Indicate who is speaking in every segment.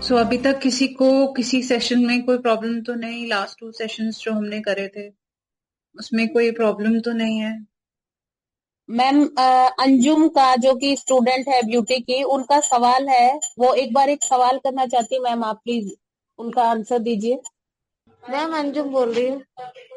Speaker 1: सो अभी तक किसी को किसी सेशन में कोई प्रॉब्लम तो नहीं? लास्ट 2 सेशंस जो हमने करे थे उसमें कोई प्रॉब्लम तो नहीं है?
Speaker 2: मैम अंजुम का जो कि स्टूडेंट है ब्यूटी की, उनका सवाल है, वो एक बार एक सवाल करना चाहती है। मैम आप प्लीज उनका आंसर दीजिए।
Speaker 3: मैम अंजुम बोल रही हूँ।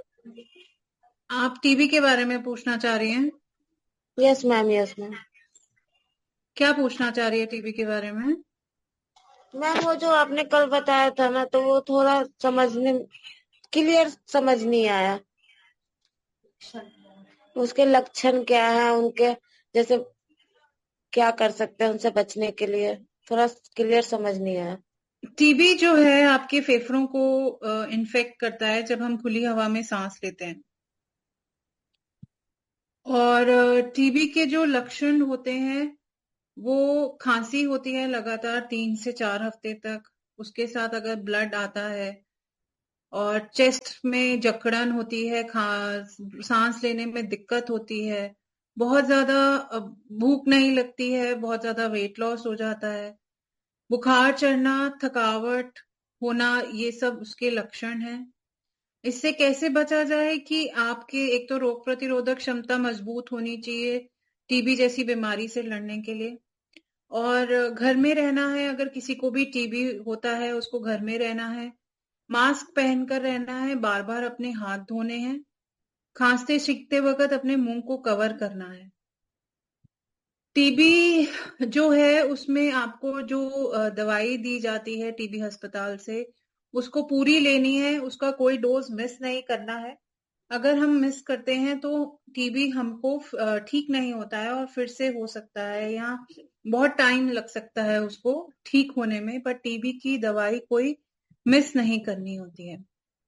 Speaker 1: आप टीबी के बारे में पूछना चाह रही हैं?
Speaker 3: Yes ma'am, yes ma'am.
Speaker 1: क्या पूछना चाह रही है टीबी के बारे में?
Speaker 3: मैम वो जो आपने कल बताया था ना, तो वो थोड़ा समझने क्लियर समझ नहीं आया। उसके लक्षण क्या है उनके, जैसे क्या कर सकते हैं उनसे बचने के लिए, थोड़ा क्लियर समझ नहीं आया।
Speaker 1: टीबी जो है आपके फेफड़ों को इन्फेक्ट करता है जब हम खुली हवा में सांस लेते हैं। और टीबी के जो लक्षण होते हैं वो खांसी होती है लगातार 3 से 4 हफ्ते तक। उसके साथ अगर ब्लड आता है और चेस्ट में जकड़न होती है, सांस लेने में दिक्कत होती है, बहुत ज्यादा भूख नहीं लगती है, बहुत ज्यादा वेट लॉस हो जाता है, बुखार चढ़ना, थकावट होना, ये सब उसके लक्षण हैं। इससे कैसे बचा जाए कि आपके एक तो रोग प्रतिरोधक क्षमता मजबूत होनी चाहिए टीबी जैसी बीमारी से लड़ने के लिए। और घर में रहना है, अगर किसी को भी टीबी होता है उसको घर में रहना है, मास्क पहनकर रहना है, बार बार अपने हाथ धोने हैं, खांसते छींकते वक्त अपने मुंह को कवर करना है। टीबी जो है उसमें आपको जो दवाई दी जाती है टीबी अस्पताल से, उसको पूरी लेनी है, उसका कोई डोज मिस नहीं करना है। अगर हम मिस करते हैं तो टीबी हमको ठीक नहीं होता है और फिर से हो सकता है, या बहुत टाइम लग सकता है उसको ठीक होने में। पर टीबी की दवाई कोई मिस नहीं करनी होती है।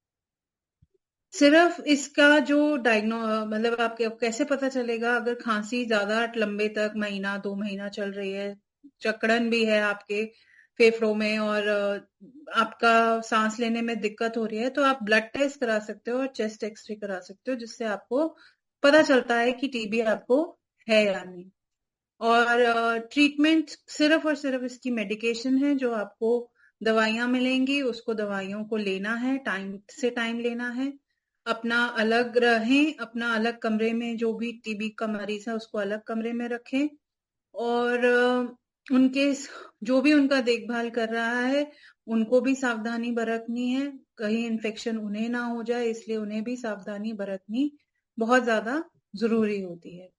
Speaker 1: सिर्फ इसका जो मतलब आपके कैसे पता चलेगा अगर खांसी ज्यादा लंबे तक, महीना 2 महीना चल रही है, जकड़न भी है आपके फेफड़ों में, और आपका सांस लेने में दिक्कत हो रही है, तो आप ब्लड टेस्ट करा सकते हो और चेस्ट एक्सरे करा सकते हो, जिससे आपको पता चलता है कि टीबी आपको है या नहीं। और ट्रीटमेंट सिर्फ और सिर्फ इसकी मेडिकेशन है, जो आपको दवाइयां मिलेंगी, उसको दवाइयों को लेना है, टाइम से टाइम लेना है, अपना अलग रहें, अपना अलग कमरे में, जो भी टीबी का मरीज है उसको अलग कमरे में रखें, और उनके जो भी उनका देखभाल कर रहा है उनको भी सावधानी बरतनी है, कहीं इन्फेक्शन उन्हें ना हो जाए, इसलिए उन्हें भी सावधानी बरतनी बहुत ज्यादा जरूरी होती है।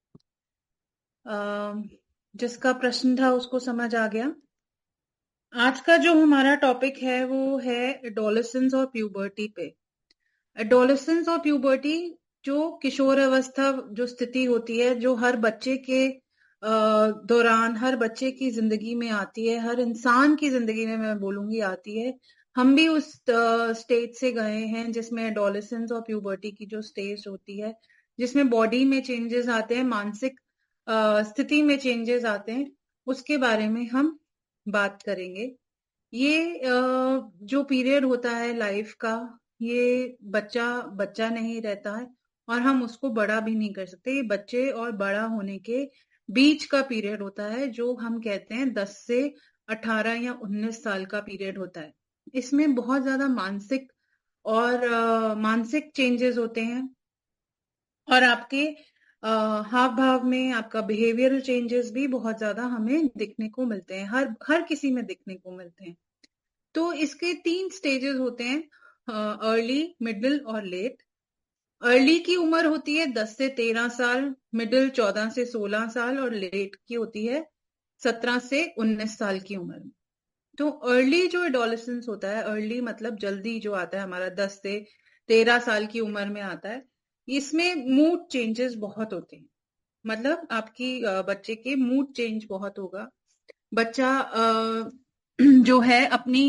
Speaker 1: जिसका प्रश्न था उसको समझ आ गया। आज का जो हमारा टॉपिक है वो है एडोलेसेंस और प्यूबर्टी पे। एडोलेसेंस और प्यूबर्टी जो किशोर अवस्था जो स्थिति होती है, जो हर बच्चे के दौरान, हर बच्चे की जिंदगी में आती है, हर इंसान की जिंदगी में मैं बोलूंगी आती है। हम भी उस स्टेज से गए हैं जिसमें एडोलेसेंस और प्यूबर्टी की जो स्टेज होती है, जिसमें बॉडी में चेंजेस आते हैं, मानसिक स्थिति में चेंजेस आते हैं, उसके बारे में हम बात करेंगे। ये जो पीरियड होता है लाइफ का, ये बच्चा बच्चा नहीं रहता है और हम उसको बड़ा भी नहीं कर सकते। ये बच्चे और बड़ा होने के बीच का पीरियड होता है, जो हम कहते हैं 10 से 18 या 19 साल का पीरियड होता है। इसमें बहुत ज्यादा मानसिक और मानसिक चेंजेस होते हैं, और आपके हाव भाव में आपका बिहेवियरल चेंजेस भी बहुत ज्यादा हमें दिखने को मिलते हैं, हर किसी में दिखने को मिलते हैं। तो इसके 3 स्टेजेस होते हैं, अर्ली, मिडिल और लेट। अर्ली की उम्र होती है 10 से 13 साल, मिडिल 14 से 16 साल, और लेट की होती है 17 से 19 साल की उम्र में। तो अर्ली जो एडोलेसेंस होता है, अर्ली मतलब जल्दी जो आता है हमारा, 10 से 13 साल की उम्र में आता है, इसमें मूड चेंजेस बहुत होते हैं। मतलब आपकी बच्चे के मूड चेंज बहुत होगा। बच्चा जो है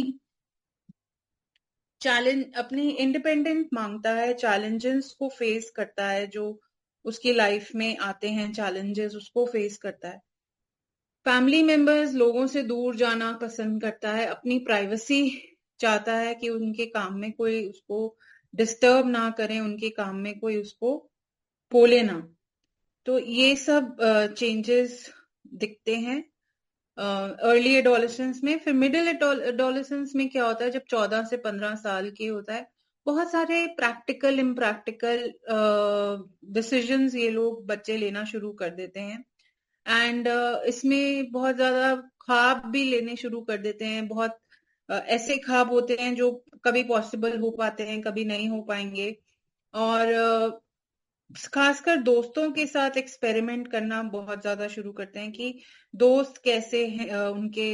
Speaker 1: अपनी इंडिपेंडेंट मांगता है, चैलेंजेस को फेस करता है, जो उसकी लाइफ में आते हैं चैलेंजेस उसको फेस करता है। फैमिली मेंबर्स, लोगों से दूर जाना पसंद करता है, अपनी प्राइवेसी चाहता है कि उनके काम में कोई उसको डिस्टर्ब ना करे, उनके काम में कोई उसको बोले ना। तो ये सब चेंजेस दिखते हैं। अर्ली एडोलेसेंस में। फिर मिडिल एडोलेसेंस में क्या होता है, जब 14 से 15 साल की होता है, बहुत सारे प्रैक्टिकल इम्प्रैक्टिकल डिसीजंस ये लोग बच्चे लेना शुरू कर देते हैं। एंड इसमें बहुत ज्यादा ख्वाब भी लेने शुरू कर देते हैं। बहुत ऐसे ख्वाब होते हैं जो कभी पॉसिबल हो पाते हैं, कभी नहीं हो पाएंगे। और खासकर दोस्तों के साथ एक्सपेरिमेंट करना बहुत ज्यादा शुरू करते हैं कि दोस्त कैसे हैं, उनके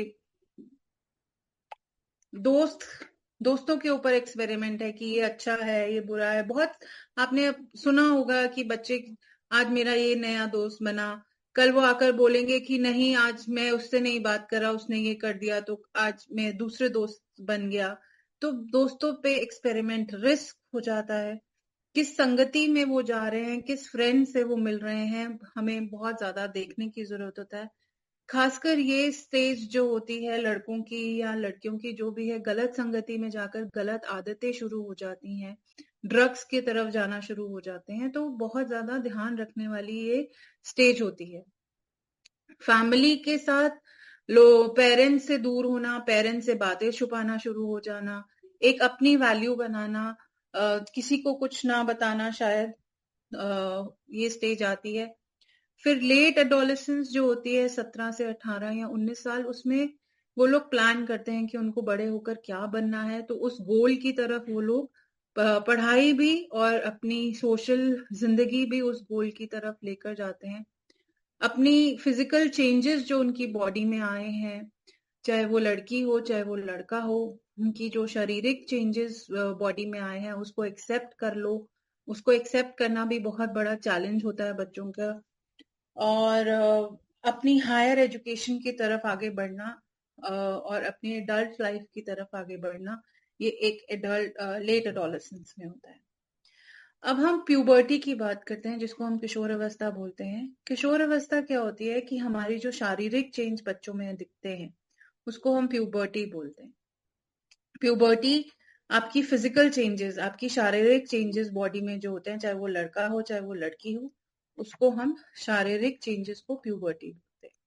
Speaker 1: दोस्तों के ऊपर एक्सपेरिमेंट है कि ये अच्छा है, ये बुरा है। बहुत आपने सुना होगा कि बच्चे, आज मेरा ये नया दोस्त बना, कल वो आकर बोलेंगे कि नहीं, आज मैं उससे नहीं बात कर रहा, उसने ये कर दिया, तो आज मैं दूसरे दोस्त बन गया। तो दोस्तों पे एक्सपेरिमेंट रिस्क हो जाता है। किस संगति में वो जा रहे हैं, किस फ्रेंड से वो मिल रहे हैं, हमें बहुत ज्यादा देखने की जरूरत होता है। खासकर ये स्टेज जो होती है लड़कों की या लड़कियों की, जो भी है, गलत संगति में जाकर गलत आदतें शुरू हो जाती हैं, ड्रग्स की तरफ जाना शुरू हो जाते हैं। तो बहुत ज्यादा ध्यान रखने वाली ये स्टेज होती है। फैमिली के साथ पेरेंट्स से दूर होना, पेरेंट्स से बातें छुपाना शुरू हो जाना, एक अपनी वैल्यू बनाना, किसी को कुछ ना बताना, शायद ये स्टेज आती है। फिर लेट एडोलेसेंस जो होती है 17 से 18 या 19 साल, उसमें वो लोग प्लान करते हैं कि उनको बड़े होकर क्या बनना है। तो उस गोल की तरफ वो लोग पढ़ाई भी और अपनी सोशल जिंदगी भी उस गोल की तरफ लेकर जाते हैं। अपनी फिजिकल चेंजेस जो उनकी बॉडी में आए हैं, चाहे वो लड़की हो चाहे वो लड़का हो, उनकी जो शारीरिक चेंजेस बॉडी में आए हैं उसको एक्सेप्ट कर लो। उसको एक्सेप्ट करना भी बहुत बड़ा चैलेंज होता है बच्चों का। और अपनी हायर एजुकेशन की तरफ आगे बढ़ना और अपनी एडल्ट लाइफ की तरफ आगे बढ़ना, ये एक एडल्ट लेट एडोलेसेंस में होता है। अब हम प्यूबर्टी की बात करते हैं, जिसको हम किशोर अवस्था बोलते हैं। किशोर अवस्था क्या होती है कि हमारी जो शारीरिक चेंज बच्चों में दिखते हैं उसको हम प्यूबर्टी बोलते हैं। प्यूबर्टी आपकी फिजिकल चेंजेस, आपकी शारीरिक चेंजेस बॉडी में जो होते हैं, चाहे वो लड़का हो चाहे वो लड़की हो, उसको हम शारीरिक चेंजेस को प्यूबर्टी बोलते हैं।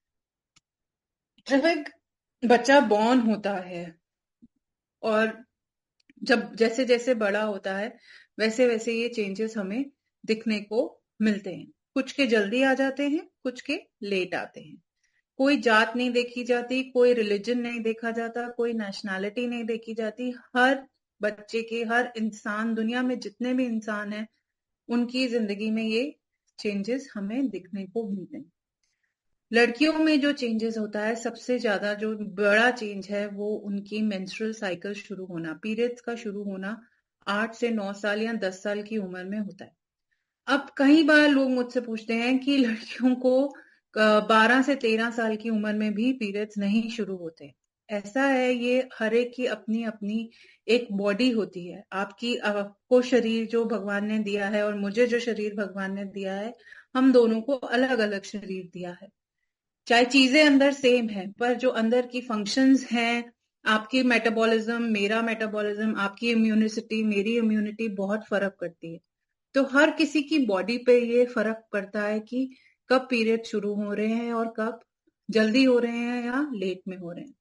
Speaker 1: जब एक बच्चा बॉर्न होता है और जब जैसे जैसे बड़ा होता है वैसे वैसे ये चेंजेस हमें दिखने को मिलते हैं। कुछ के जल्दी आ जाते हैं, कुछ के लेट आते हैं। कोई जात नहीं देखी जाती, कोई रिलीजन नहीं देखा जाता, कोई नेशनैलिटी नहीं देखी जाती। हर बच्चे के, हर इंसान, दुनिया में जितने भी इंसान हैं, उनकी जिंदगी में ये चेंजेस हमें दिखने को मिलते हैं। लड़कियों में जो चेंजेस होता है, सबसे ज्यादा जो बड़ा चेंज है वो उनकी मेंस्ट्रुअल साइकिल शुरू होना, पीरियड्स का शुरू होना 8 से 9 साल या 10 साल की उम्र में होता है। अब कई बार लोग मुझसे पूछते हैं कि लड़कियों को 12 से 13 साल की उम्र में भी पीरियड्स नहीं शुरू होते। ऐसा है, ये हर एक की अपनी अपनी एक बॉडी होती है। आपको शरीर जो भगवान ने दिया है और मुझे जो शरीर भगवान ने दिया है, हम दोनों को अलग अलग शरीर दिया है। चाहे चीजें अंदर सेम है, पर जो अंदर की फंक्शंस हैं, आपकी मेटाबॉलिज्म मेरा मेटाबॉलिज्म, आपकी इम्यूनिसिटी मेरी इम्यूनिटी, बहुत फर्क करती है। तो हर किसी की बॉडी पे ये फर्क पड़ता है कि कब पीरियड शुरू हो रहे हैं और कब जल्दी हो रहे हैं या लेट में हो रहे हैं।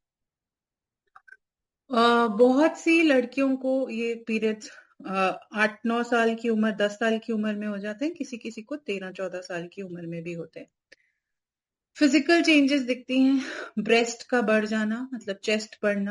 Speaker 1: बहुत सी लड़कियों को ये पीरियड्स 8-9 साल की उम्र, 10 साल की उम्र में हो जाते हैं। किसी किसी को 13-14 साल की उम्र में भी होते हैं। फिजिकल चेंजेस दिखती हैं, ब्रेस्ट का बढ़ जाना, मतलब चेस्ट बढ़ना,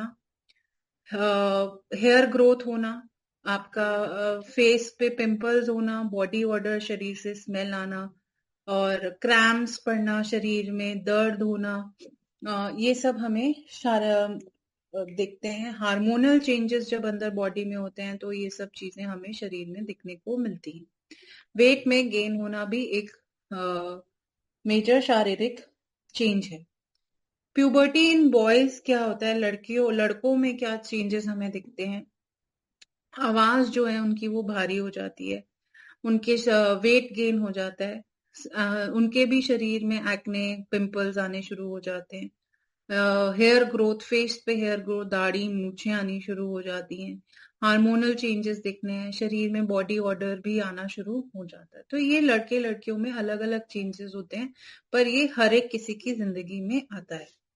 Speaker 1: हेयर ग्रोथ होना, आपका फेस पे पिंपल्स होना, बॉडी ऑर्डर, शरीर से स्मेल आना, और क्रैम्प्स पड़ना, शरीर में दर्द होना, ये सब हमें दिखते हैं। हार्मोनल चेंजेस जब अंदर बॉडी में होते हैं तो ये सब चीजें हमें शरीर में दिखने को मिलती हैं। वेट में गेन होना भी एक मेजर शारीरिक चेंज है। प्यूबर्टी इन बॉयज क्या होता है, लड़कों में क्या चेंजेस हमें दिखते हैं। आवाज जो है उनकी वो भारी हो जाती है, उनके वेट गेन हो जाता है, उनके भी शरीर में एक्ने, पिंपल्स आने शुरू हो जाते हैं, हेयर ग्रोथ, फेस पे हेयर ग्रोथ, दाढ़ी, मूछें आनी शुरू हो जाती हैं, हार्मोनल चेंजेस दिखने हैं, शरीर में बॉडी ऑर्डर भी आना शुरू हो जाता है। तो ये लड़के लड़कियों में अलग अलग चेंजेस होते हैं, पर ये हर एक किसी की जिंदगी में आता है।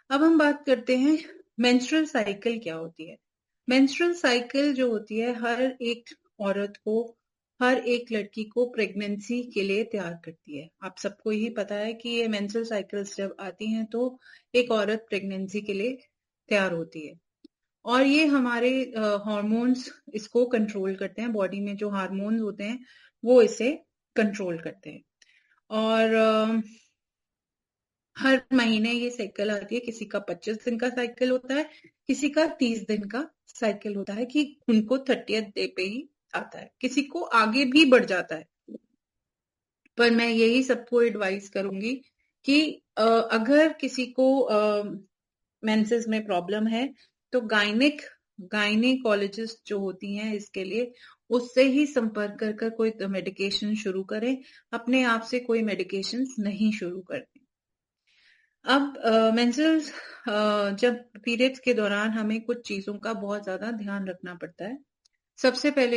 Speaker 1: अब हम बात करते हैं मेंस्ट्रुअल साइकिल क्या होती है। मेंस्ट्रुअल साइकिल जो होती है हर एक औरत को, हर एक लड़की को प्रेगनेंसी के लिए तैयार करती है। आप सबको ही पता है कि ये मेंस्ट्रुअल साइकिल्स जब आती हैं तो एक औरत प्रेगनेंसी के लिए तैयार होती है, और ये हमारे हार्मोन्स इसको कंट्रोल करते हैं। बॉडी में जो हार्मोन्स होते हैं वो इसे कंट्रोल करते हैं। और हर महीने ये साइकिल आती है। किसी का 25 दिन का साइकिल होता है, किसी का 30 दिन का साइकिल होता है कि उनको 30th डे पे ही आता है, किसी को आगे भी बढ़ जाता है। पर मैं यही सबको एडवाइस करूंगी कि अगर किसी को मेंसेस में प्रॉब्लम है तो गायनेकोलॉजिस्ट जो होती हैं इसके लिए, उससे ही संपर्क कर कोई मेडिकेशन शुरू करें। अपने आप से कोई मेडिकेशन नहीं शुरू करते। अब मेंसेस जब पीरियड्स के दौरान हमें कुछ चीजों का बहुत ज्यादा ध्यान रखना पड़ता है। सबसे पहले